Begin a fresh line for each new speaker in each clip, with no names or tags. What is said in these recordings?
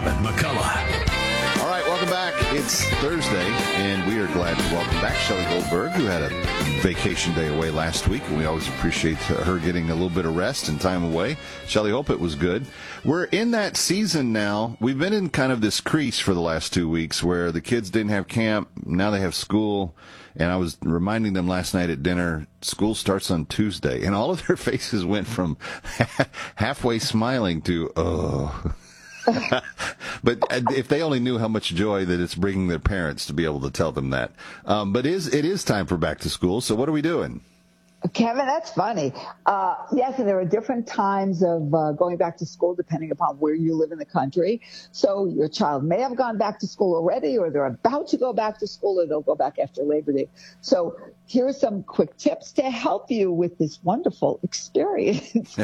Kevin McCullough.
All right, welcome back. It's Thursday, and we are glad to welcome back Shelley Goldberg, who had a vacation day away last week, and we always appreciate her getting a little bit of rest and time away. Shelley, hope it was good. We're in that season now. We've been in kind of this crease for the last 2 weeks where the kids didn't have camp, now they have school, and I was reminding them last night at dinner, school starts on Tuesday, and all of their faces went from halfway smiling to, oh... But if they only knew how much joy that it's bringing their parents to be able to tell them that. But it is time for back to school. So what are we doing?
Kevin, that's funny. Yes, and there are different times of going back to school depending upon where you live in the country. So your child may have gone back to school already, or they're about to go back to school, or they'll go back after Labor Day. So here are some quick tips to help you with this wonderful experience.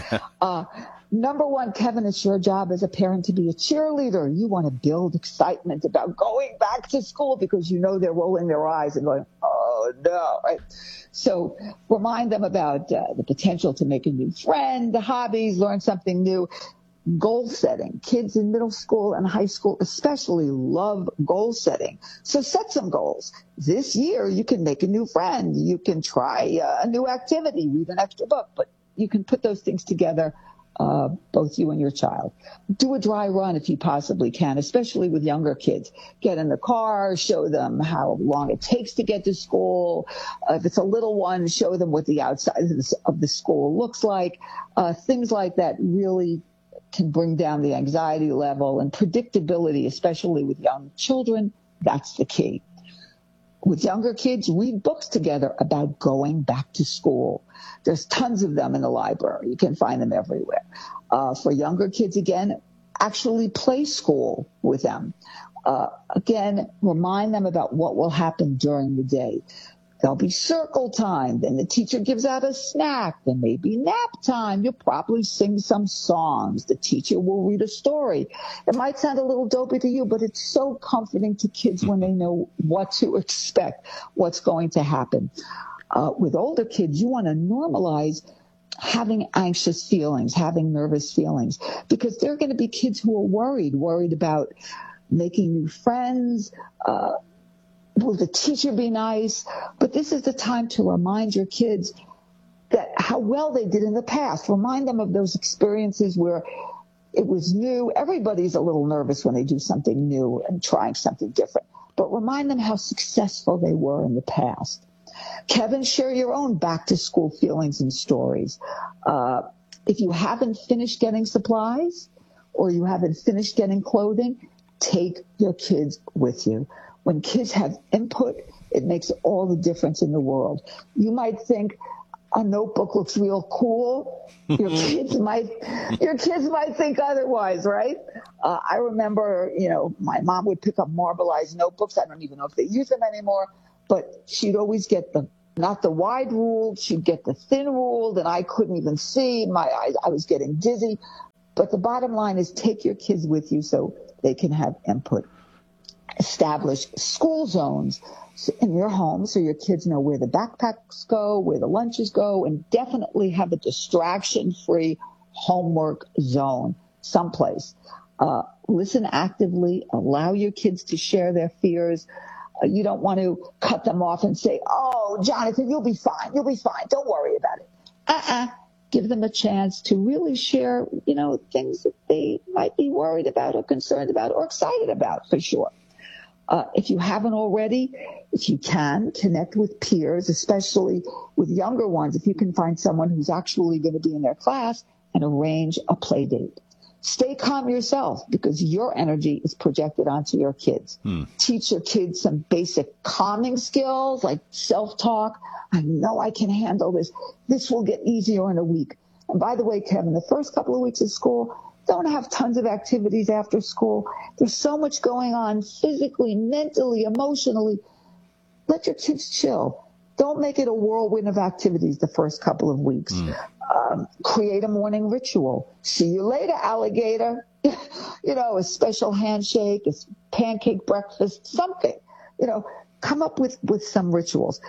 Number one, Kevin, it's your job as a parent to be a cheerleader. You want to build excitement about going back to school because you know they're rolling their eyes and going, oh, no, right? So remind them about the potential to make a new friend, the hobbies, learn something new. Goal setting. Kids in middle school and high school especially love goal setting. So set some goals. This year, you can make a new friend. You can try a new activity, read an extra book, but you can put those things together, both you and your child. Do a dry run if you possibly can, especially with younger kids. Get in the car, show them how long it takes to get to school. If it's a little one, show them what the outside of the school looks like. Things like that really can bring down the anxiety level and predictability, especially with young children. That's the key. With younger kids, read books together about going back to school. There's tons of them in the library. You can find them everywhere. For younger kids, again, actually play school with them. Again, remind them about what will happen during the day. There'll be circle time. Then the teacher gives out a snack. Then maybe nap time. You'll probably sing some songs. The teacher will read a story. It might sound a little dopey to you, but it's so comforting to kids when they know what to expect, what's going to happen. With older kids, you want to normalize having anxious feelings, having nervous feelings, because there are going to be kids who are worried about making new friends, will the teacher be nice? But this is the time to remind your kids that how well they did in the past. Remind them of those experiences where it was new. Everybody's a little nervous when they do something new and trying something different. But remind them how successful they were in the past. Kevin, share your own back-to-school feelings and stories. If you haven't finished getting supplies or you haven't finished getting clothing, take your kids with you. When kids have input, it makes all the difference in the world. You might think a notebook looks real cool. Your kids might think otherwise, right? I remember, my mom would pick up marbleized notebooks. I don't even know if they use them anymore, but she'd always get not the wide ruled, she'd get the thin ruled, and I couldn't even see. My eyes, I was getting dizzy. But the bottom line is take your kids with you so they can have input. Establish school zones in your home so your kids know where the backpacks go, where the lunches go, and definitely have a distraction-free homework zone someplace. Listen actively. Allow your kids to share their fears. You don't want to cut them off and say, oh, Jonathan, you'll be fine. You'll be fine. Don't worry about it. Give them a chance to really share, things that they might be worried about or concerned about or excited about, for sure. If you haven't already, if you can, connect with peers, especially with younger ones, if you can find someone who's actually going to be in their class, and arrange a play date. Stay calm yourself because your energy is projected onto your kids. Teach your kids some basic calming skills like self-talk. I know I can handle this. This will get easier in a week. And by the way, Kevin, the first couple of weeks of school, don't have tons of activities after school. There's so much going on physically, mentally, emotionally. Let your kids chill. Don't make it a whirlwind of activities the first couple of weeks. Create a morning ritual. See you later, alligator. A special handshake, a pancake breakfast, something. Come up with some rituals.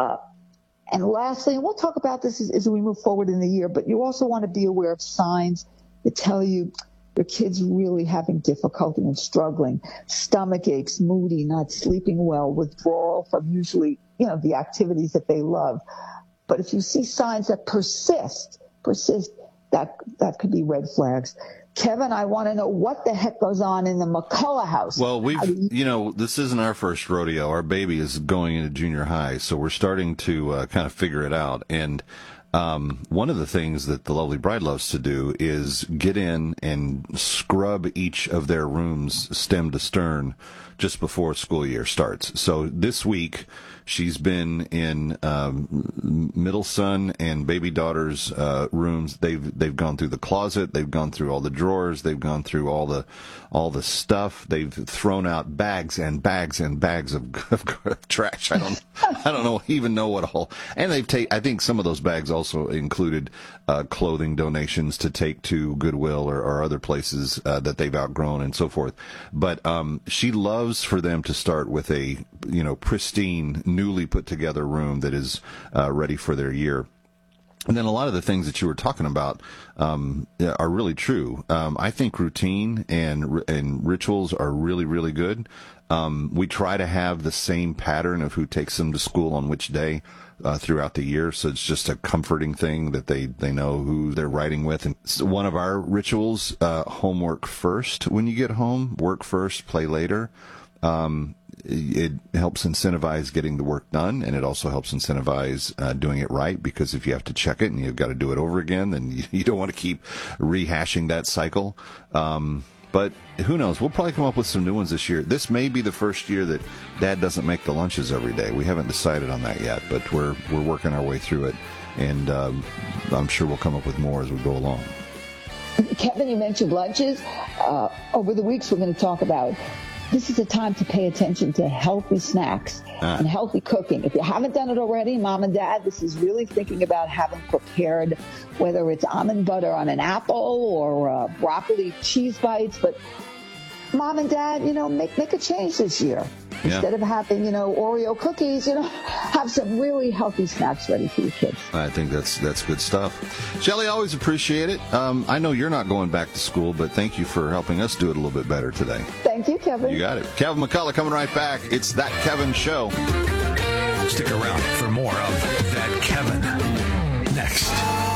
And lastly, and we'll talk about this as we move forward in the year, but you also want to be aware of signs that tell you your kid's really having difficulty and struggling, stomach aches, moody, not sleeping well, withdrawal from usually, the activities that they love. But if you see signs that persist, that could be red flags. Kevin, I want to know what the heck goes on in the McCullough house.
Well, this isn't our first rodeo. Our baby is going into junior high, so we're starting to kind of figure it out. And one of the things that the lovely bride loves to do is get in and scrub each of their rooms stem to stern just before school year starts. So this week, she's been in middle son and baby daughter's rooms. They've gone through the closet. They've gone through all the drawers. They've gone through all the stuff. They've thrown out bags and bags and bags of trash. I don't even know what all. And I think some of those bags also included clothing donations to take to Goodwill or other places that they've outgrown and so forth. But she loves for them to start with a pristine, newly put together room that is ready for their year. And then a lot of the things that you were talking about are really true. I think routine and rituals are really, really good. We try to have the same pattern of who takes them to school on which day throughout the year, so it's just a comforting thing that they know who they're riding with. And one of our rituals, homework first when you get home, work first, play later. It helps incentivize getting the work done, and it also helps incentivize doing it right, because if you have to check it and you've got to do it over again, then you don't want to keep rehashing that cycle. But who knows? We'll probably come up with some new ones this year. This may be the first year that Dad doesn't make the lunches every day. We haven't decided on that yet, but we're working our way through it, and I'm sure we'll come up with more as we go along.
Kevin, you mentioned lunches. Over the weeks, we're going to talk about this is a time to pay attention to healthy snacks and healthy cooking. If you haven't done it already, Mom and Dad, this is really thinking about having prepared, whether it's almond butter on an apple or broccoli cheese bites. But Mom and Dad, make a change this year. Yeah. Instead of having, Oreo cookies, have some really healthy snacks ready for your kids.
I think that's good stuff. Shelley, always appreciate it. I know you're not going back to school, but thank you for helping us do it a little bit better today.
Thank you, Kevin.
You got it. Kevin McCullough coming right back. It's That Kevin Show.
Stick around for more of That Kevin next.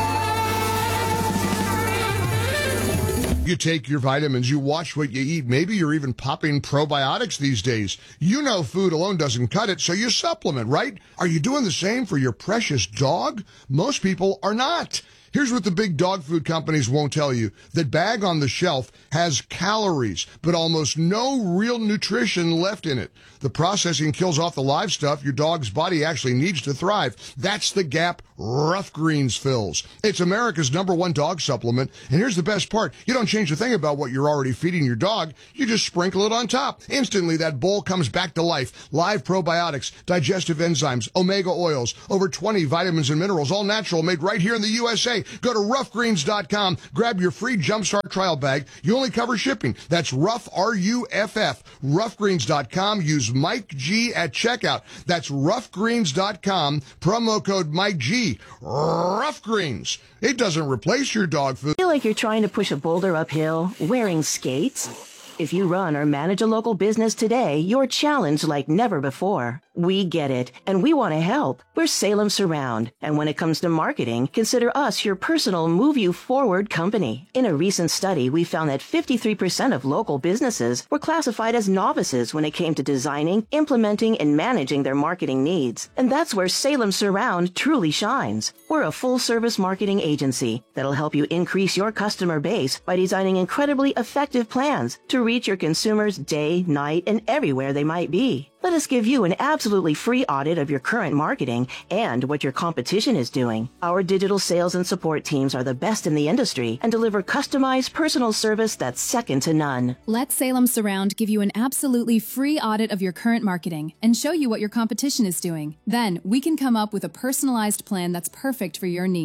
You take your vitamins, you watch what you eat. Maybe you're even popping probiotics these days. You know food alone doesn't cut it, so you supplement, right? Are you doing the same for your precious dog? Most people are not. Here's what the big dog food companies won't tell you. That bag on the shelf has calories, but almost no real nutrition left in it. The processing kills off the live stuff your dog's body actually needs to thrive. That's the gap Rough Greens fills. It's America's #1 dog supplement. And here's the best part. You don't change a thing about what you're already feeding your dog. You just sprinkle it on top. Instantly, that bowl comes back to life. Live probiotics, digestive enzymes, omega oils, over 20 vitamins and minerals, all natural, made right here in the USA. Go to roughgreens.com. Grab your free Jumpstart trial bag. You only cover shipping. That's Rough, R-U-F-F. Roughgreens.com. Use Mike G at checkout. That's roughgreens.com. Promo code Mike G. Rough Greens. It doesn't replace your dog food.
Feel like you're trying to push a boulder uphill wearing skates? If you run or manage a local business today, you're challenged like never before. We get it, and we want to help. We're Salem Surround, and when it comes to marketing, consider us your personal move you forward company. In a recent study, we found that 53% of local businesses were classified as novices when it came to designing, implementing, and managing their marketing needs. And that's where Salem Surround truly shines. We're a full-service marketing agency that'll help you increase your customer base by designing incredibly effective plans to reach your consumers day, night, and everywhere they might be. Let us give you an absolutely free audit of your current marketing and what your competition is doing. Our digital sales and support teams are the best in the industry and deliver customized personal service that's second to none.
Let Salem Surround give you an absolutely free audit of your current marketing and show you what your competition is doing. Then we can come up with a personalized plan that's perfect for your needs.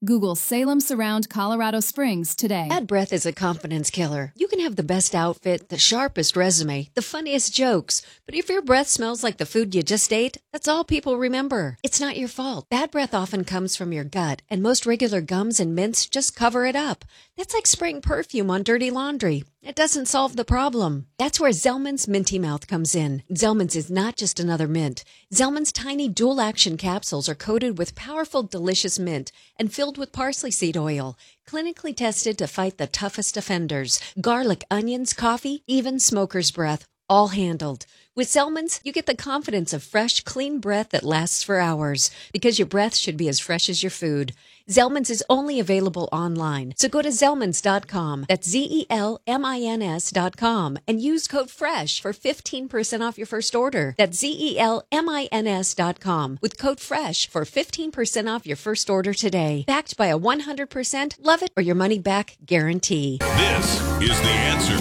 Google Salem Surround Colorado Springs today.
Bad breath is a confidence killer. You can have the best outfit, the sharpest resume, the funniest jokes, but if your breath smells like the food you just ate, that's all people remember. It's not your fault. Bad breath often comes from your gut, and most regular gums and mints just cover it up. That's like spraying perfume on dirty laundry. It doesn't solve the problem. That's where Zellman's Minty Mouth comes in. Zellman's is not just another mint. Zellman's tiny dual-action capsules are coated with powerful, delicious mint and filled with parsley seed oil, clinically tested to fight the toughest offenders. Garlic, onions, coffee, even smoker's breath, all handled. With Zellman's, you get the confidence of fresh, clean breath that lasts for hours, because your breath should be as fresh as your food. Zellman's is only available online, so go to Zellmans.com, that's Zellmins.com, and use code FRESH for 15% off your first order. That's Zellmins.com, with code FRESH for 15% off your first order today. Backed by a 100% love it or your money back guarantee.
This is The Answer.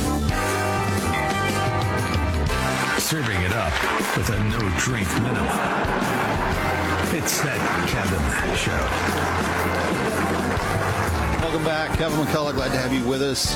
Serving it up with a no-drink minimum. It's that Kevin Show.
Welcome back. Kevin McCullough, glad to have you with us.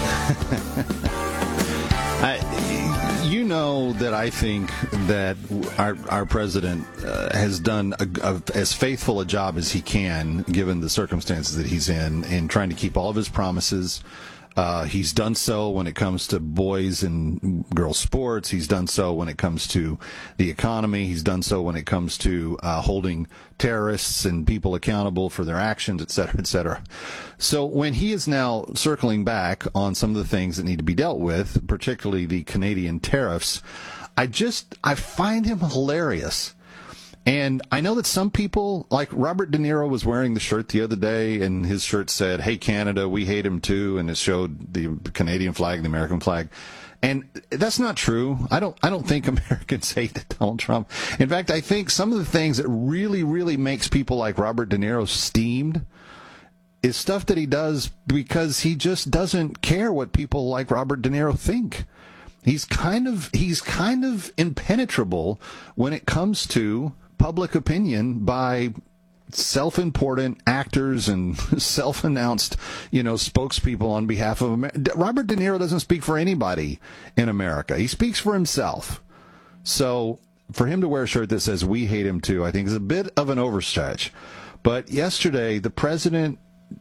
You know that I think that our president has done as faithful a job as he can, given the circumstances that he's in trying to keep all of his promises. He's done so when it comes to boys and girls sports. He's done so when it comes to the economy. He's done so when it comes to holding terrorists and people accountable for their actions, et cetera, et cetera. So when he is now circling back on some of the things that need to be dealt with, particularly the Canadian tariffs, I find him hilarious. And I know that some people, like Robert De Niro was wearing the shirt the other day, and his shirt said, "Hey, Canada, we hate him too," and it showed the Canadian flag, the American flag. And that's not true. I don't think Americans hate Donald Trump. In fact, I think some of the things that really, really makes people like Robert De Niro steamed is stuff that he does because he just doesn't care what people like Robert De Niro think. He's kind of impenetrable when it comes to public opinion by self-important actors and self-announced, spokespeople on behalf of America. Robert De Niro doesn't speak for anybody in America. He speaks for himself. So for him to wear a shirt that says "we hate him too," I think is a bit of an overstretch. But yesterday, the president,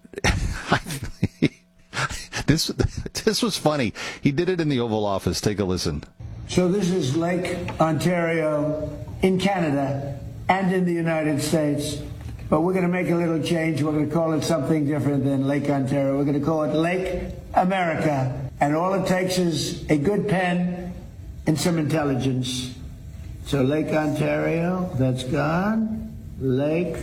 this was funny. He did it in the Oval Office. Take a listen.
So this is Lake Ontario in Canada and in the United States. But we're going to make a little change. We're going to call it something different than Lake Ontario. We're going to call it Lake America. And all it takes is a good pen and some intelligence. So Lake Ontario, that's gone. Lake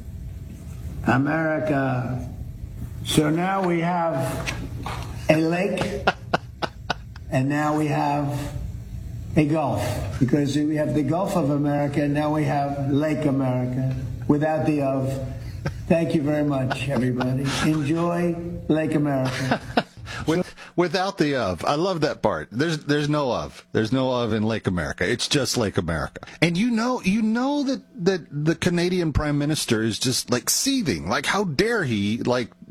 America. So now we have a lake, and now we have a Gulf, because we have the Gulf of America, and now we have Lake America, without the of. Thank you very much, everybody. Enjoy Lake America.
Without the of. I love that part. There's no of. There's no of in Lake America. It's just Lake America. And you know that the Canadian Prime Minister is just like seething. Like, how dare he?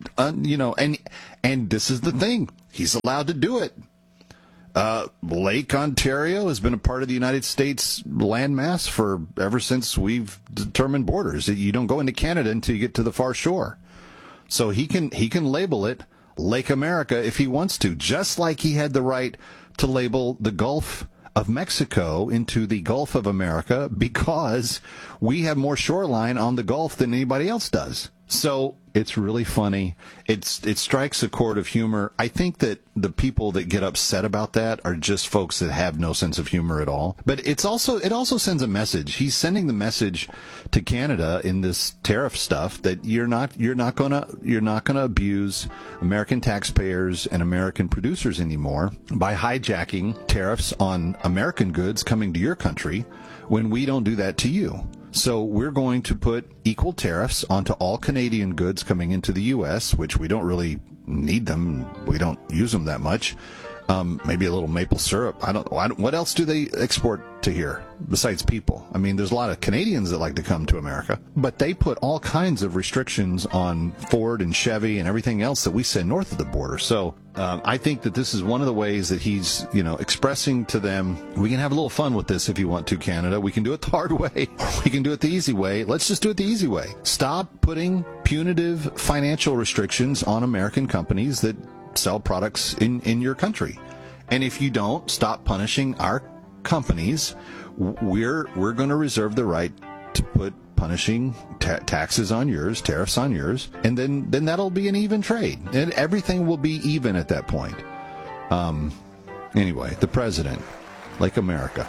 And this is the thing. He's allowed to do it. Lake Ontario has been a part of the United States landmass ever since we've determined borders. You don't go into Canada until you get to the far shore. So he can label it Lake America if he wants to, just like he had the right to label the Gulf of Mexico into the Gulf of America, because we have more shoreline on the Gulf than anybody else does. So it's really funny. It strikes a chord of humor. I think that the people that get upset about that are just folks that have no sense of humor at all. But it also sends a message. He's sending the message to Canada in this tariff stuff that you're not gonna abuse American taxpayers and American producers anymore by hijacking tariffs on American goods coming to your country when we don't do that to you. So we're going to put equal tariffs onto all Canadian goods coming into the U.S., which we don't really need them. We don't use them that much. maybe a little maple syrup. I don't know. What else do they export to here besides people? I mean, there's a lot of Canadians that like to come to America, but they put all kinds of restrictions on Ford and Chevy and everything else that we send north of the border. So I think that this is one of the ways that he's, expressing to them, we can have a little fun with this if you want to, Canada. We can do it the hard way, or we can do it the easy way. Let's just do it the easy way. Stop putting punitive financial restrictions on American companies that sell products in your country. And if you don't stop punishing our companies, we're going to reserve the right to put punishing taxes on yours, tariffs on yours, and then that'll be an even trade, and everything will be even at that point. Anyway, the president, like America.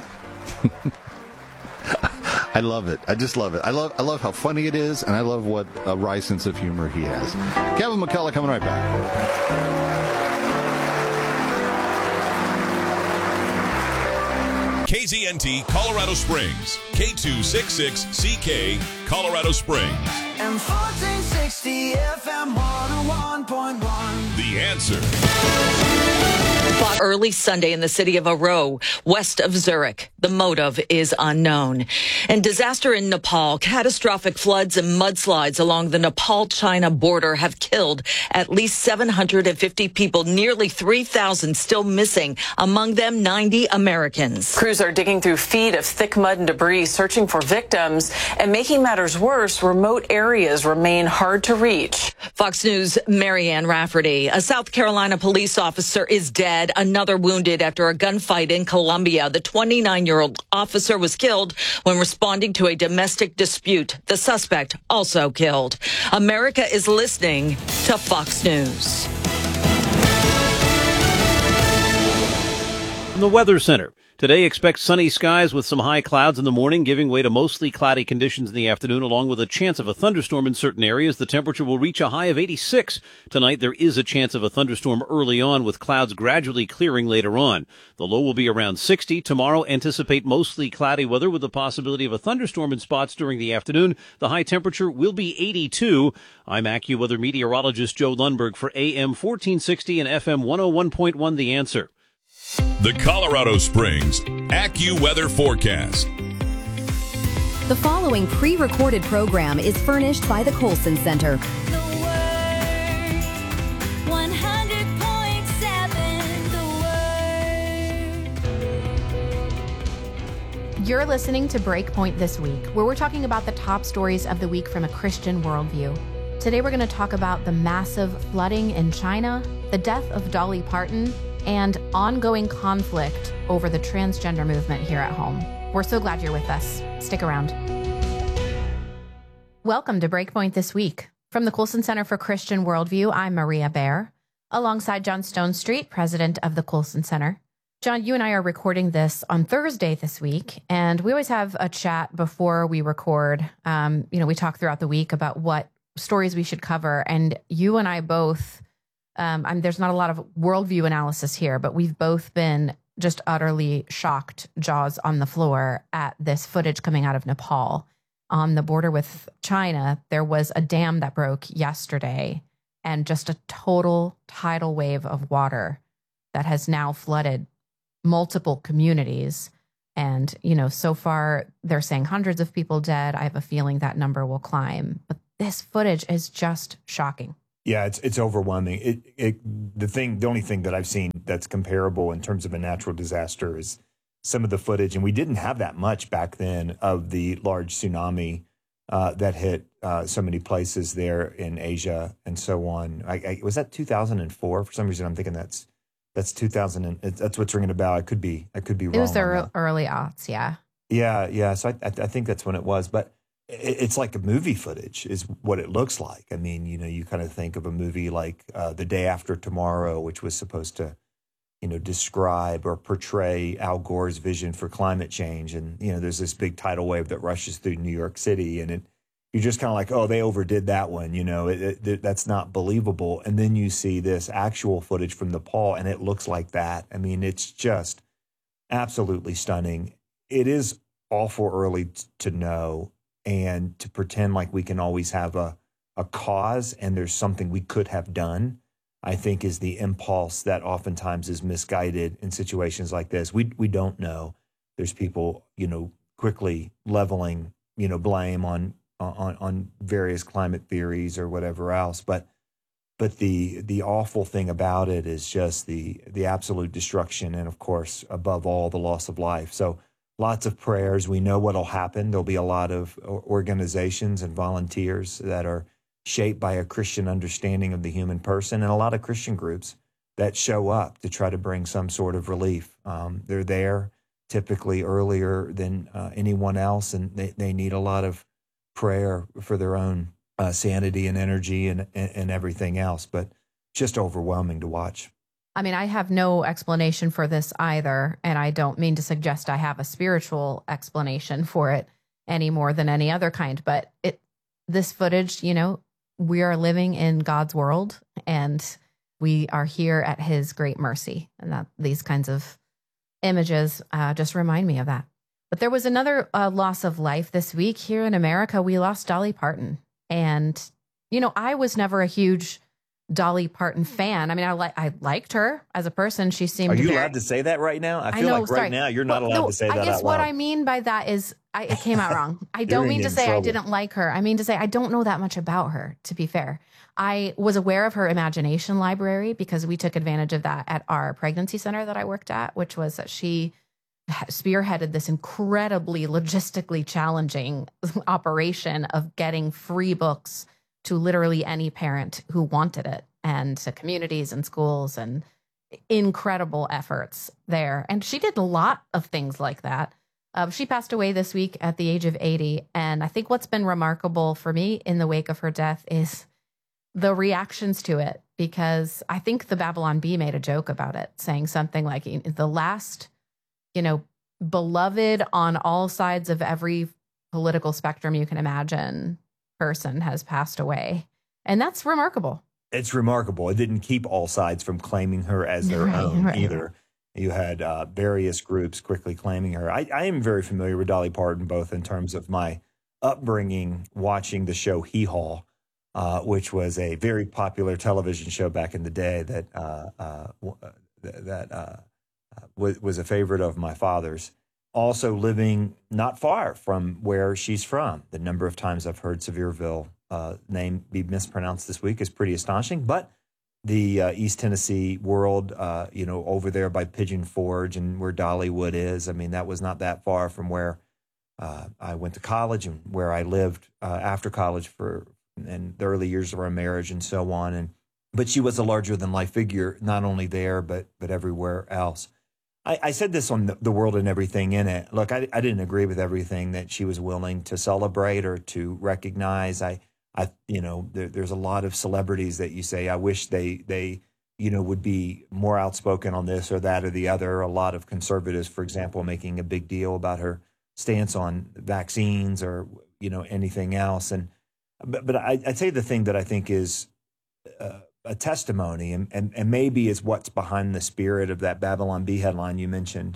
I love it. I just love it. I love how funny it is, and I love what a wry sense of humor he has. Kevin McCullough coming right back.
KZNT Colorado Springs, K266CK Colorado Springs.
And 1460 FM 101.1.
The Answer.
Fought early Sunday in the city of Aro, west of Zurich. The motive is unknown. And disaster in Nepal. Catastrophic floods and mudslides along the Nepal-China border have killed at least 750 people, nearly 3,000 still missing, among them 90 Americans.
Crews are digging through feet of thick mud and debris, searching for victims. And making matters worse, remote areas remain hard to reach.
Fox News' Marianne Rafferty. A South Carolina police officer is dead. Another wounded after a gunfight in Colombia. The 29-year-old officer was killed when responding to a domestic dispute. The suspect also killed. America is listening to Fox News.
From the Weather Center. Today, expect sunny skies with some high clouds in the morning, giving way to mostly cloudy conditions in the afternoon, along with a chance of a thunderstorm in certain areas. The temperature will reach a high of 86. Tonight, there is a chance of a thunderstorm early on, with clouds gradually clearing later on. The low will be around 60. Tomorrow, anticipate mostly cloudy weather with the possibility of a thunderstorm in spots during the afternoon. The high temperature will be 82. I'm AccuWeather meteorologist Joe Lundberg for AM 1460 and FM 101.1 The Answer.
The Colorado Springs AccuWeather Forecast.
The following pre-recorded program is furnished by the Colson Center.
The Word, 100.7 The Word.
You're listening to Breakpoint This Week, where we're talking about the top stories of the week from a Christian worldview. Today we're going to talk about the massive flooding in China, the death of Dolly Parton, and ongoing conflict over the transgender movement here at home. We're so glad you're with us. Stick around. Welcome to Breakpoint This Week. From the Colson Center for Christian Worldview, I'm Maria Baer, alongside John Stonestreet, president of the Colson Center. John, you and I are recording this on Thursday this week, and we always have a chat before we record. We talk throughout the week about what stories we should cover, and you and I both... there's not a lot of worldview analysis here, but we've both been just utterly shocked, jaws on the floor, at this footage coming out of Nepal. On the border with China, there was a dam that broke yesterday, and just a total tidal wave of water that has now flooded multiple communities. And, so far they're saying hundreds of people dead. I have a feeling that number will climb. But this footage is just shocking.
Yeah, it's overwhelming. The only thing that I've seen that's comparable in terms of a natural disaster is some of the footage, and we didn't have that much back then, of the large tsunami that hit so many places there in Asia and so on. Was that 2004? For some reason, I'm thinking that's 2000. That's what's ringing a bell. I could be wrong.
It was the early aughts, yeah.
Yeah. So I think that's when it was, but. It's like a movie footage is what it looks like. I mean, you kind of think of a movie like The Day After Tomorrow, which was supposed to, describe or portray Al Gore's vision for climate change. And, there's this big tidal wave that rushes through New York City. And you're just kind of like, oh, they overdid that one. That's not believable. And then you see this actual footage from Nepal, and it looks like that. I mean, it's just absolutely stunning. It is awful early to know. And to pretend like we can always have a cause and there's something we could have done. I think is the impulse that oftentimes is misguided in situations like this. We don't know. There's people, quickly leveling, blame on various climate theories or whatever else. But the awful thing about it is just the absolute destruction, and of course, above all, the loss of life. So lots of prayers. We know what'll happen. There'll be a lot of organizations and volunteers that are shaped by a Christian understanding of the human person, and a lot of Christian groups that show up to try to bring some sort of relief. They're there typically earlier than anyone else, and they need a lot of prayer for their own sanity and energy and everything else, but just overwhelming to watch.
I mean, I have no explanation for this either, and I don't mean to suggest I have a spiritual explanation for it any more than any other kind, but this footage, we are living in God's world, and we are here at his great mercy, and that these kinds of images just remind me of that. But there was another loss of life this week here in America. We lost Dolly Parton. And, I was never a huge Dolly Parton fan. I mean, I liked her as a person. She seemed.
Are you allowed to say that right now? I feel right now you're not allowed to say that out loud. I guess what I
mean by that is it came out wrong. I don't mean to say I didn't like her. I mean to say I don't know that much about her, to be fair. I was aware of her imagination library because we took advantage of that at our pregnancy center that I worked at, which was that she spearheaded this incredibly logistically challenging operation of getting free books to literally any parent who wanted it, and to communities and schools, and incredible efforts there. And she did a lot of things like that. She passed away this week at the age of 80. And I think what's been remarkable for me in the wake of her death is the reactions to it, because I think the Babylon Bee made a joke about it, saying something like the last, beloved on all sides of every political spectrum you can imagine person has passed away. And that's remarkable.
It's remarkable. It didn't keep all sides from claiming her as their own either. You had various groups quickly claiming her. I am very familiar with Dolly Parton, both in terms of my upbringing watching the show Hee Haw, which was a very popular television show back in the day that was a favorite of my father's. Also living not far from where she's from. The number of times I've heard Sevierville name be mispronounced this week is pretty astonishing. But the East Tennessee world, over there by Pigeon Forge and where Dollywood is, I mean, that was not that far from where I went to college and where I lived after college in the early years of our marriage and so on. But she was a larger than life figure, not only there, but everywhere else. I said this on The World and Everything in It. Look, I didn't agree with everything that she was willing to celebrate or to recognize. There's a lot of celebrities that you say, I wish they would be more outspoken on this or that or the other. A lot of conservatives, for example, making a big deal about her stance on vaccines or, anything else. But I'd say the thing that I think is a testimony and maybe is what's behind the spirit of that Babylon Bee headline you mentioned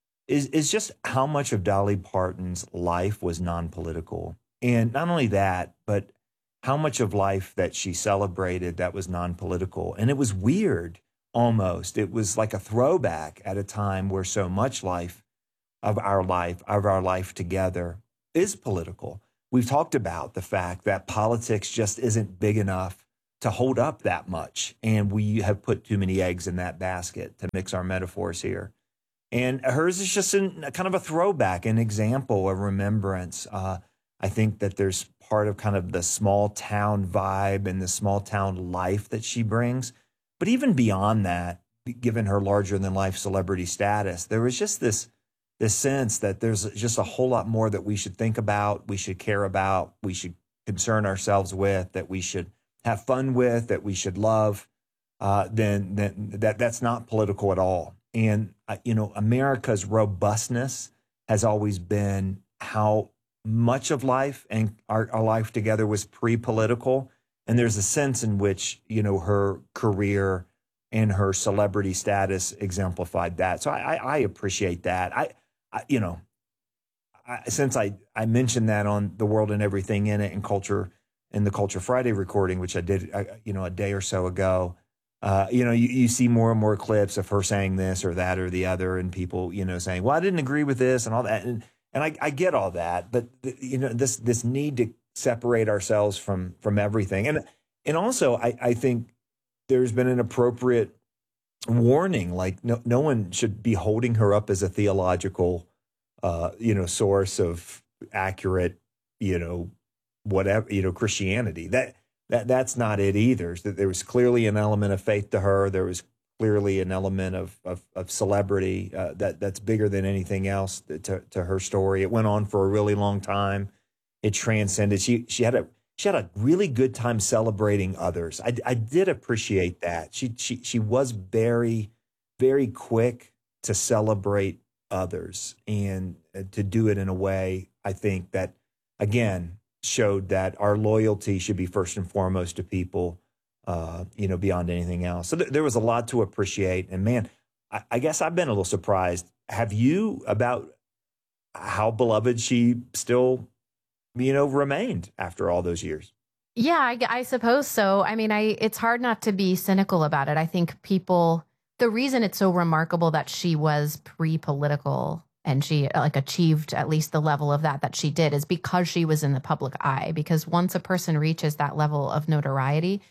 is just how much of Dolly Parton's life was non-political. And not only that, but how much of life that she celebrated that was non-political. And it was weird almost. It was like a throwback at a time where so much of our life together is political. We've talked about the fact that politics just isn't big enough to hold up that much. And we have put too many eggs in that basket, to mix our metaphors here. And hers is just kind of a throwback, an example, a remembrance. I think that there's part of kind of the small town vibe and the small town life that she brings. But even beyond that, given her larger than life celebrity status, there was just this sense that there's just a whole lot more that we should think about, we should care about, we should concern ourselves with, that we should have fun with, that we should love, then that's not political at all. And, America's robustness has always been how much of life and our life together was pre-political. And there's a sense in which, her career and her celebrity status exemplified that. So I appreciate that. Since I mentioned that on The World and Everything in It and Culture, in the Culture Friday recording, which I did, a day or so ago, You see more and more clips of her saying this or that or the other, and people, saying, well, I didn't agree with this and all that. And I get all that, but this need to separate ourselves from everything. And also I think there's been an appropriate warning, like no one should be holding her up as a theological, source of accurate, whatever, Christianity. That's not it either. There was clearly an element of faith to her. There was clearly an element of celebrity that's bigger than anything else to her story. It went on for a really long time. It transcended. She had a really good time celebrating others. I did appreciate that. She was very, very quick to celebrate others and to do it in a way, I think, that, again, showed that our loyalty should be first and foremost to people, beyond anything else. So there was a lot to appreciate. And man, I guess I've been a little surprised. Have you, about how beloved she still, remained after all those years?
Yeah, I suppose so. I mean, it's hard not to be cynical about it. I think the reason it's so remarkable that she was pre-political and she achieved at least the level of that she did is because she was in the public eye. Because once a person reaches that level of notoriety,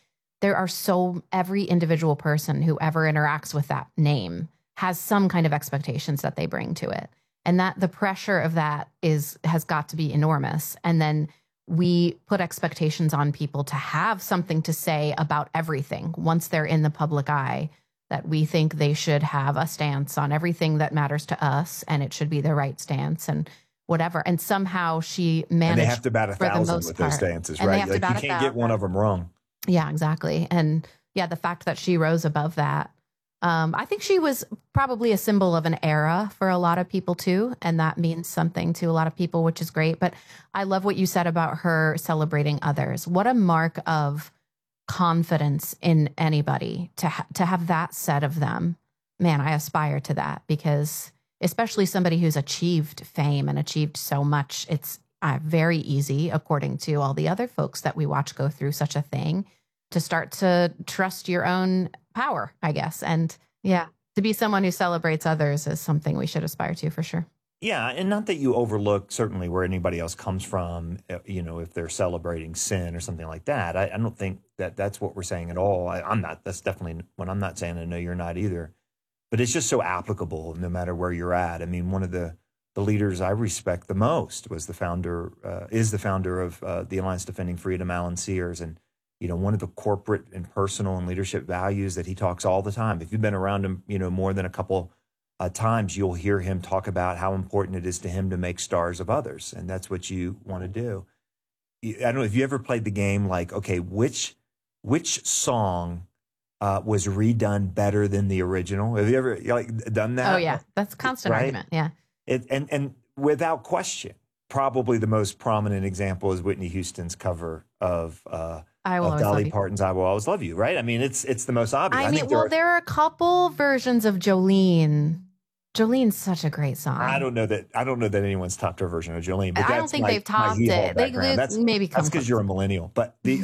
every individual person who ever interacts with that name has some kind of expectations that they bring to it. And that the pressure of that has got to be enormous. And then we put expectations on people to have something to say about everything once they're in the public eye, that we think they should have a stance on everything that matters to us, and it should be the right stance and whatever. And somehow she managed. And
they have to bat 1,000 with those stances, right? You can't get one of them wrong.
Yeah, exactly. And yeah, the fact that she rose above that, I think she was probably a symbol of an era for a lot of people too, and that means something to a lot of people, which is great. But I love what you said about her celebrating others. What a mark of confidence in anybody to have that said of them. Man, I aspire to that, because especially somebody who's achieved fame and achieved so much, it's very easy, according to all the other folks that we watch go through such a thing, to start to trust your own power, I guess. And yeah, to be someone who celebrates others is something we should aspire to, for sure.
Yeah, and not that you overlook certainly where anybody else comes from, if they're celebrating sin or something like that. I don't think that's what we're saying at all. I'm not. That's definitely what I'm not saying. I know you're not either. But it's just so applicable no matter where you're at. I mean, one of the leaders I respect the most is the founder of the Alliance Defending Freedom, Alan Sears. And, one of the corporate and personal and leadership values that he talks all the time. If you've been around him, more than a couple times, you'll hear him talk about how important it is to him to make stars of others. And that's what you want to do. I don't know if you ever played the game, like, okay, which song was redone better than the original? Have you ever done that?
Oh yeah, that's a constant argument. Yeah.
And without question, probably the most prominent example is Whitney Houston's cover of Dolly Parton's "I Will Always Love You." Right? I mean, it's the most obvious.
I mean, there are a couple versions of Jolene. Jolene's such a great song.
I don't know that anyone's topped her version of Jolene, but
I don't think they've topped it. That's
because you're a millennial. But the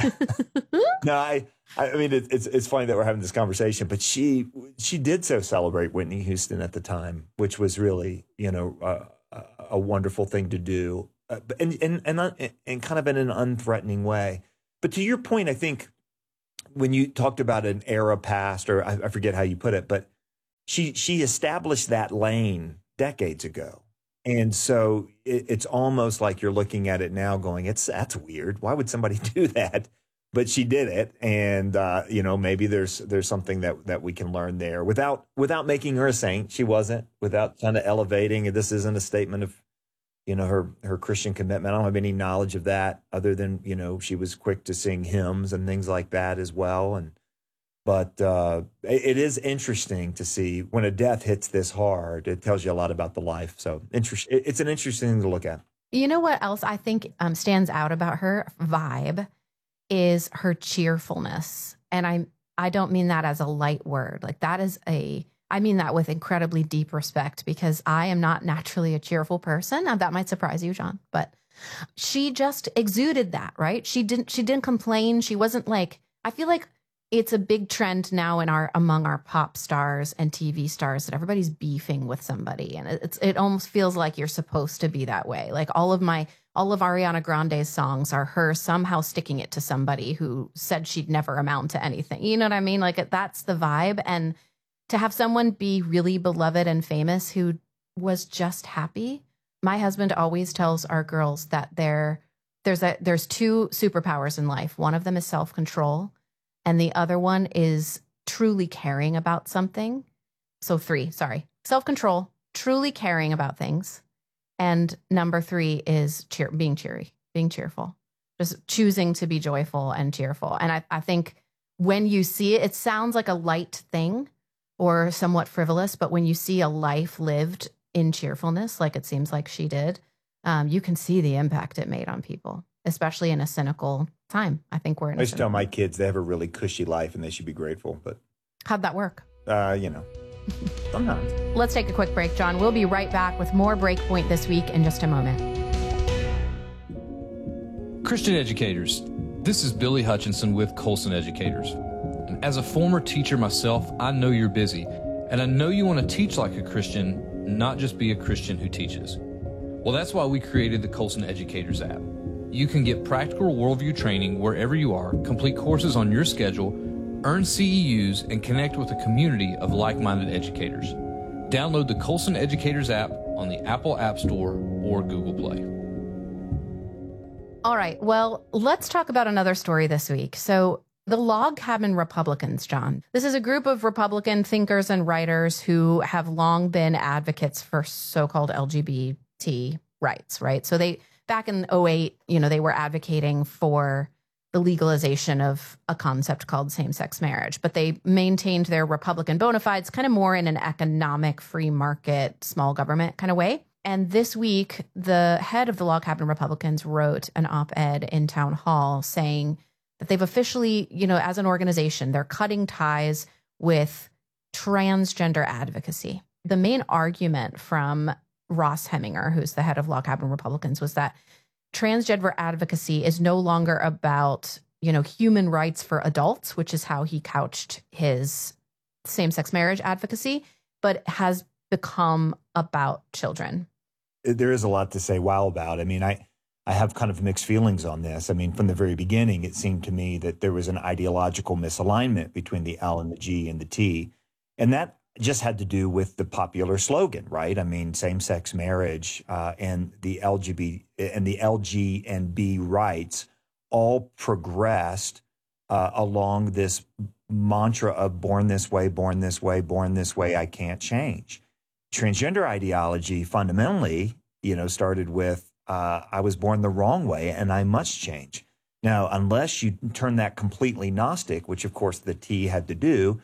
no, I mean it's funny that we're having this conversation, but she did so celebrate Whitney Houston at the time, which was really a wonderful thing to do, and kind of in an unthreatening way. But to your point, I think when you talked about an era past, or I forget how you put it, but she established that lane decades ago. And so it's almost like you're looking at it now going, that's weird. Why would somebody do that? But she did it. And, maybe there's something that we can learn there without making her a saint. She wasn't, without kind of elevating. This isn't a statement of, her Christian commitment. I don't have any knowledge of that other than, she was quick to sing hymns and things like that as well. But it is interesting to see when a death hits this hard. It tells you a lot about the life. So it's an interesting thing to look at.
You know what else I think stands out about her vibe is her cheerfulness. And I don't mean that as a light word. Like I mean that with incredibly deep respect, because I am not naturally a cheerful person. Now, that might surprise you, John, but she just exuded that, right? She didn't complain. She wasn't like, I feel like it's a big trend now among our pop stars and TV stars that everybody's beefing with somebody, and it almost feels like you're supposed to be that way. Like all of Ariana Grande's songs are her somehow sticking it to somebody who said she'd never amount to anything. You know what I mean? Like that's the vibe. And to have someone be really beloved and famous who was just happy. My husband always tells our girls that there's two superpowers in life. One of them is self-control, and the other one is truly caring about something. So 3, self-control, truly caring about things. And number 3 is being cheerful, just choosing to be joyful and cheerful. And I think when you see it, it sounds like a light thing or somewhat frivolous, but when you see a life lived in cheerfulness, like it seems like she did, you can see the impact it made on people, especially in a cynical time. I think we're in.
I just tell my kids they have a really cushy life and they should be grateful. But
how'd that work?
Sometimes.
Let's take a quick break, John. We'll be right back with more Breakpoint this week in just a moment.
Christian educators, this is Billy Hutchinson with Colson Educators. And as a former teacher myself, I know you're busy, and I know you want to teach like a Christian, not just be a Christian who teaches. Well, that's why we created the Colson Educators app. You can get practical worldview training wherever you are, complete courses on your schedule, earn CEUs, and connect with a community of like-minded educators. Download the Colson Educators app on the Apple App Store or Google Play.
All right, well, let's talk about another story this week. So the Log Cabin Republicans, John. This is a group of Republican thinkers and writers who have long been advocates for so-called LGBT rights, right? So back in 2008, they were advocating for the legalization of a concept called same-sex marriage, but they maintained their Republican bona fides kind of more in an economic, free market, small government kind of way. And this week, the head of the Log Cabin Republicans wrote an op-ed in Town Hall saying that they've officially, as an organization, they're cutting ties with transgender advocacy. The main argument from Ross Heminger, who's the head of Log Cabin Republicans, was that transgender advocacy is no longer about, human rights for adults, which is how he couched his same-sex marriage advocacy, but has become about children.
There is a lot to say wow about. I mean, I have kind of mixed feelings on this. I mean, from the very beginning, it seemed to me that there was an ideological misalignment between the L and the G and the T. And that just had to do with the popular slogan, right? I mean, same-sex marriage and the LGBT and the LG and B rights all progressed along this mantra of born this way, born this way, born this way, I can't change. Transgender ideology fundamentally, started with I was born the wrong way and I must change. Now, unless you turn that completely Gnostic, which of course the T had to do,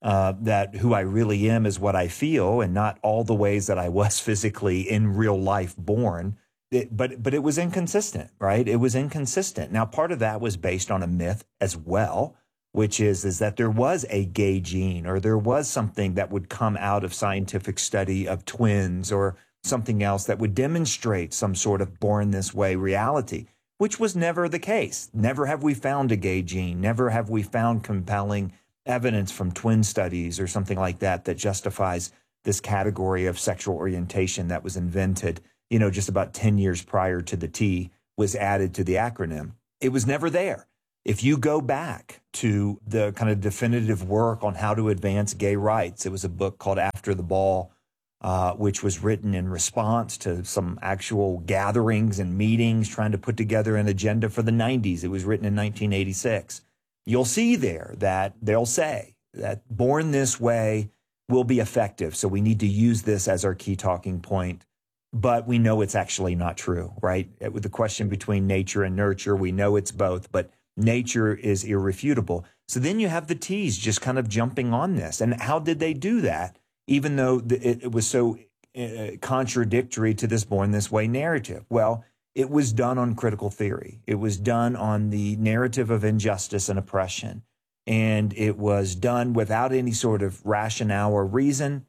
that who I really am is what I feel and not all the ways that I was physically in real life born. But it was inconsistent, right? It was inconsistent. Now, part of that was based on a myth as well, which is that there was a gay gene or there was something that would come out of scientific study of twins or something else that would demonstrate some sort of born this way reality, which was never the case. Never have we found a gay gene. Never have we found compelling evidence from twin studies or something like that that justifies this category of sexual orientation that was invented, just about 10 years prior to the T was added to the acronym. It was never there. If you go back to the kind of definitive work on how to advance gay rights, it was a book called After the Ball, which was written in response to some actual gatherings and meetings trying to put together an agenda for the 90s. It was written in 1986. You'll see there that they'll say that born this way will be effective. So we need to use this as our key talking point. But we know it's actually not true, right? With the question between nature and nurture, we know it's both, but nature is irrefutable. So then you have the T's just kind of jumping on this. And how did they do that, even though it was so contradictory to this born this way narrative? Well, it was done on critical theory. It was done on the narrative of injustice and oppression. And it was done without any sort of rationale or reason.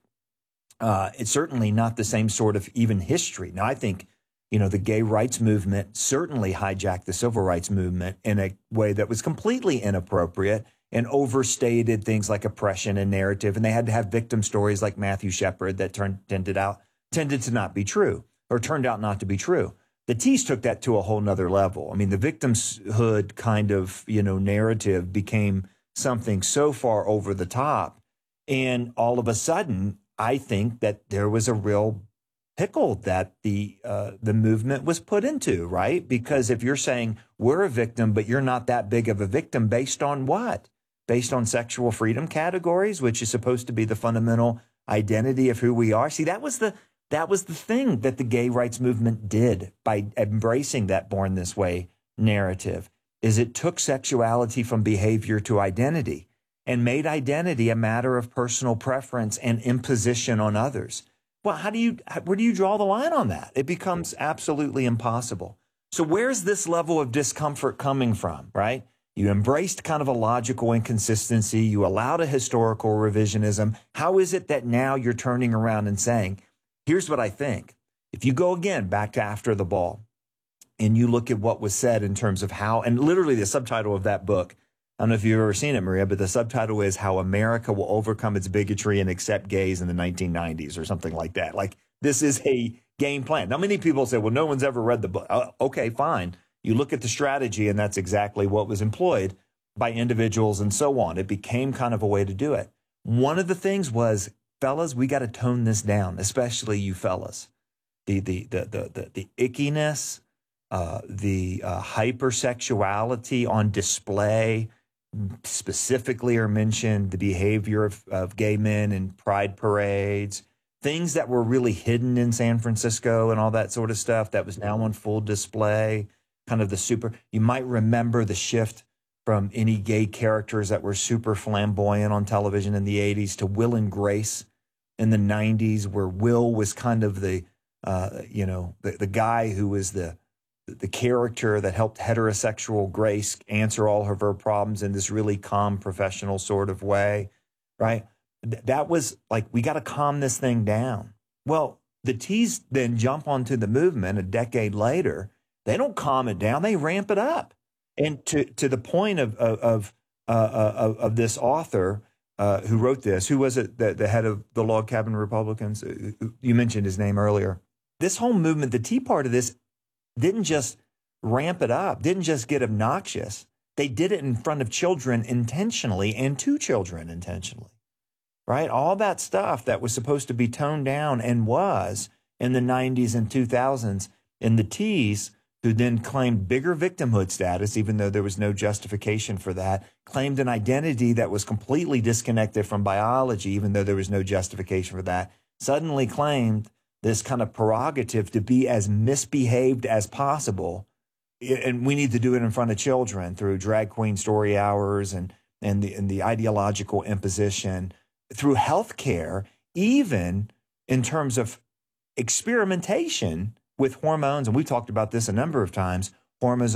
It's certainly not the same sort of even history. Now, I think, the gay rights movement certainly hijacked the civil rights movement in a way that was completely inappropriate and overstated things like oppression and narrative. And they had to have victim stories like Matthew Shepard that tended to not be true, or turned out not to be true. The Tees took that to a whole nother level. I mean, the victimhood kind of, narrative became something so far over the top. And all of a sudden, I think that there was a real pickle that the movement was put into, right? Because if you're saying we're a victim, but you're not that big of a victim, based on what? Based on sexual freedom categories, which is supposed to be the fundamental identity of who we are. See, that was the thing that the gay rights movement did by embracing that Born This Way narrative, is it took sexuality from behavior to identity and made identity a matter of personal preference and imposition on others. Well, where do you draw the line on that? It becomes absolutely impossible. So where's this level of discomfort coming from, right? You embraced kind of a logical inconsistency. You allowed a historical revisionism. How is it that now you're turning around and saying, here's what I think. If you go again back to After the Ball and you look at what was said in terms of how, and literally the subtitle of that book, I don't know if you've ever seen it, Maria, but the subtitle is How America Will Overcome Its Bigotry and Accept Gays in the 1990s or something like that. Like, this is a game plan. Now, many people say, well, no one's ever read the book. Okay, fine. You look at the strategy, and that's exactly what was employed by individuals and so on. It became kind of a way to do it. One of the things was, fellas, we got to tone this down, especially you fellas. The ickiness, the hypersexuality on display, specifically are mentioned, the behavior of gay men in pride parades, things that were really hidden in San Francisco and all that sort of stuff that was now on full display. Kind of you might remember the shift from any gay characters that were super flamboyant on television in the 80s to Will and Grace in the 90s, where Will was kind of the guy who was the character that helped heterosexual Grace answer all of her problems in this really calm, professional sort of way, right? That was like, we got to calm this thing down. Well, the Tees then jump onto the movement a decade later. They don't calm it down; they ramp it up, and to the point of this author who wrote this, who was it, the head of the Log Cabin Republicans? You mentioned his name earlier. This whole movement, the Tea part of this, didn't just ramp it up, didn't just get obnoxious. They did it in front of children intentionally and to children intentionally, right? All that stuff that was supposed to be toned down and was in the 90s and 2000s, and the Tees, who then claimed bigger victimhood status, even though there was no justification for that, claimed an identity that was completely disconnected from biology, even though there was no justification for that, suddenly claimed this kind of prerogative to be as misbehaved as possible. And we need to do it in front of children through drag queen story hours and the ideological imposition, through healthcare, even in terms of experimentation with hormones. And we've talked about this a number of times, hormones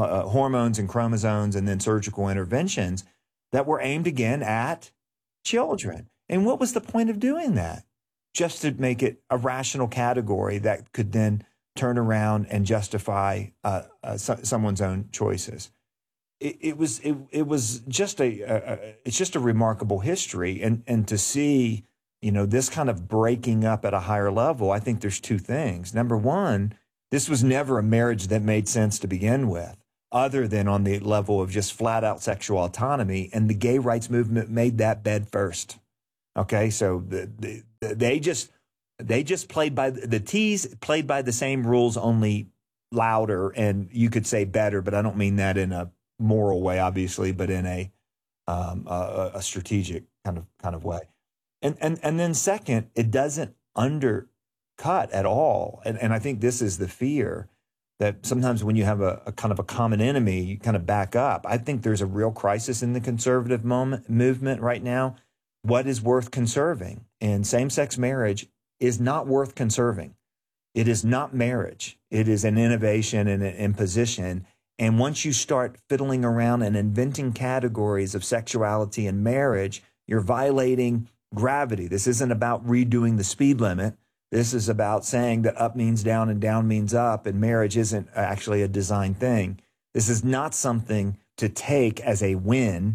and chromosomes, and then surgical interventions that were aimed again at children. And what was the point of doing that? Just to make it a rational category that could then turn around and justify someone's own choices. It was just it's just a remarkable history, and to see, this kind of breaking up at a higher level. I think there's two things. Number one, this was never a marriage that made sense to begin with, other than on the level of just flat out sexual autonomy, and the gay rights movement made that bed first. Okay, so they just played by the Tees played by the same rules, only louder, and you could say better, but I don't mean that in a moral way, obviously, but in a strategic kind of way. And then second, it doesn't undercut at all. And I think this is the fear, that sometimes when you have a kind of a common enemy, you kind of back up. I think there's a real crisis in the conservative movement right now. What is worth conserving? And same-sex marriage is not worth conserving. It is not marriage. It is an innovation and an imposition. And once you start fiddling around and inventing categories of sexuality and marriage, you're violating gravity. This isn't about redoing the speed limit. This is about saying that up means down and down means up, and marriage isn't actually a design thing. This is not something to take as a win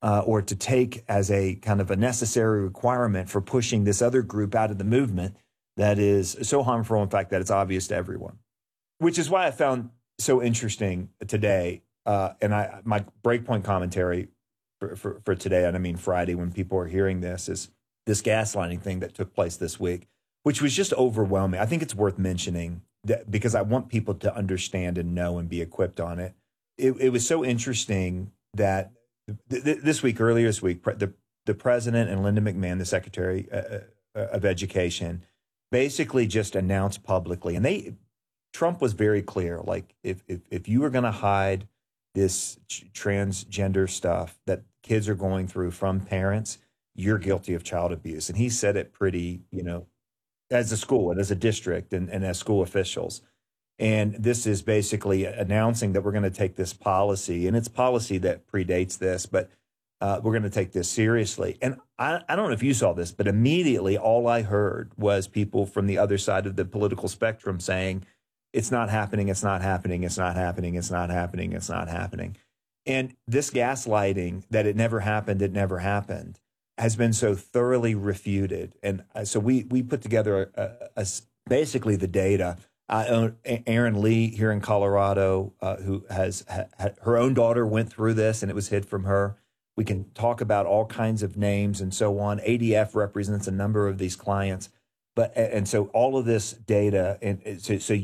or to take as a kind of a necessary requirement for pushing this other group out of the movement that is so harmful, in fact, that it's obvious to everyone. Which is why I found so interesting today, and my breakpoint commentary for today, and I mean Friday when people are hearing this, is this gaslighting thing that took place this week, which was just overwhelming. I think it's worth mentioning that because I want people to understand and know and be equipped on it. It was so interesting that earlier this week, the president and Linda McMahon, the secretary of education, basically just announced publicly, and Trump was very clear, like if you were going to hide this transgender stuff that kids are going through from parents, you're guilty of child abuse. And he said it pretty, as a school and as a district and as school officials. And this is basically announcing that we're going to take this policy, and it's policy that predates this, but we're going to take this seriously. And I don't know if you saw this, but immediately all I heard was people from the other side of the political spectrum saying, it's not happening, it's not happening, it's not happening, it's not happening, it's not happening. And this gaslighting that it never happened, has been so thoroughly refuted. And so we put together basically the data. Erin Lee here in Colorado, who has her own daughter went through this, and it was hid from her. We can talk about all kinds of names and so on. ADF represents a number of these clients. And so all of this data, and so if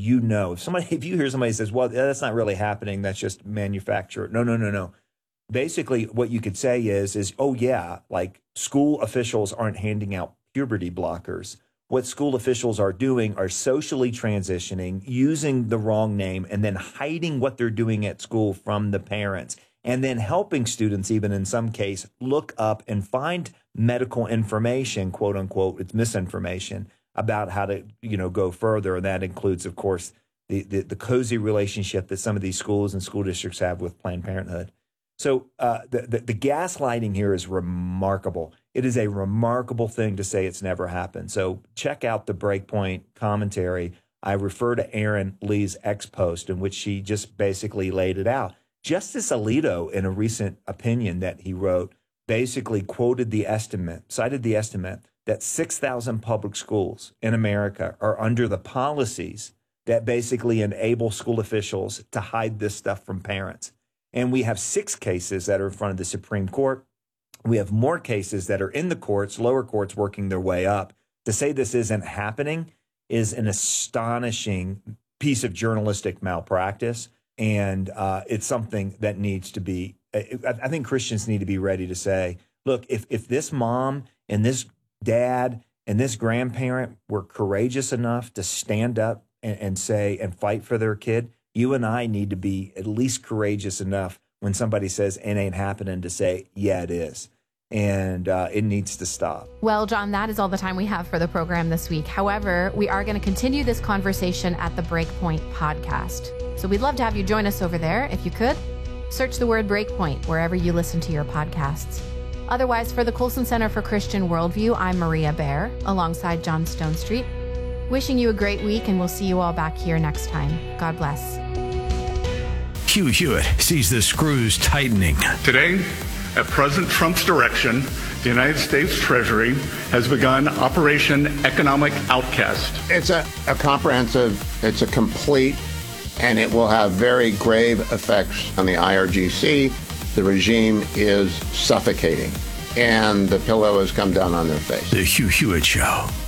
you hear somebody says, well, that's not really happening, that's just manufactured. No. Basically, what you could say is, oh yeah, like school officials aren't handing out puberty blockers. What school officials are doing are socially transitioning, using the wrong name, and then hiding what they're doing at school from the parents, and then helping students, even in some case, look up and find medical information, quote unquote, it's misinformation, about how to, go further. And that includes, of course, the cozy relationship that some of these schools and school districts have with Planned Parenthood. So the gaslighting here is remarkable. It is a remarkable thing to say it's never happened. So check out the Breakpoint commentary. I refer to Erin Lee's ex-post in which she just basically laid it out. Justice Alito, in a recent opinion that he wrote, basically cited the estimate that 6,000 public schools in America are under the policies that basically enable school officials to hide this stuff from parents. And we have 6 cases that are in front of the Supreme Court. We have more cases that are in the courts, lower courts working their way up. To say this isn't happening is an astonishing piece of journalistic malpractice. And it's something that needs to be, I think Christians need to be ready to say, look, if this mom and this dad and this grandparent were courageous enough to stand up and say and fight for their kid, you and I need to be at least courageous enough when somebody says it ain't happening to say, yeah, it is. And it needs to stop.
Well, John, that is all the time we have for the program this week. However, we are going to continue this conversation at the Breakpoint podcast. So we'd love to have you join us over there. If you could, search the word Breakpoint wherever you listen to your podcasts. Otherwise, for the Colson Center for Christian Worldview, I'm Maria Bear, alongside John Stonestreet. Wishing you a great week, and we'll see you all back here next time. God bless.
Hugh Hewitt sees the screws tightening.
Today, at President Trump's direction, the United States Treasury has begun Operation Economic Outcast.
It's a comprehensive, it's a complete, and it will have very grave effects on the IRGC. The regime is suffocating, and the pillow has come down on their face.
The Hugh Hewitt Show.